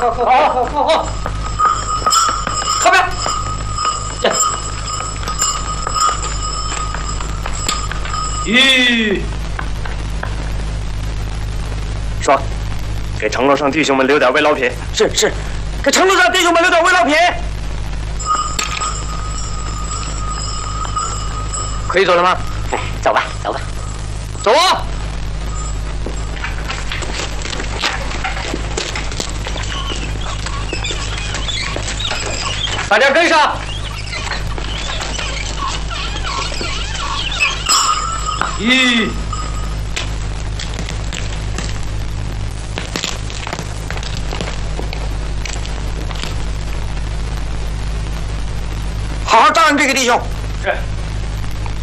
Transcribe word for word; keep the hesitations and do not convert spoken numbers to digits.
好，好，好，好，好，后边，这，吁， 说，给城楼上弟兄们留点慰劳品。 是是，给城楼上弟兄们留点慰劳品。可以走了吗？ 哎，走吧，走吧， 走啊！大家跟上！一，好好照应这个弟兄。 是。